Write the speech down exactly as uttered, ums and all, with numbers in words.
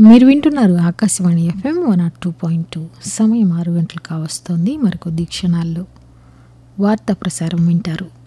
మీరు వింటున్నారు Akashvani FM one not two point two. సమయం ఆరు గంటలు కావస్తోంది. మరికొద్ది క్షణాల్లో వార్తా ప్రసారం వింటారు.